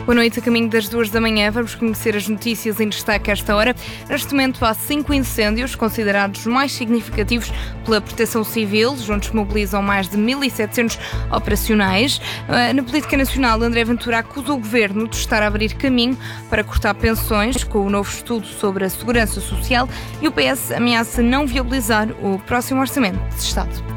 Boa noite, a caminho das 2 da manhã, vamos conhecer as notícias em destaque a esta hora. Neste momento há 5 incêndios considerados os mais significativos pela Proteção Civil. Juntos mobilizam mais de 1.700 operacionais. Na política nacional, André Ventura acusa o Governo de estar a abrir caminho para cortar pensões com o novo estudo sobre a segurança social, e o PS ameaça não viabilizar o próximo Orçamento de Estado.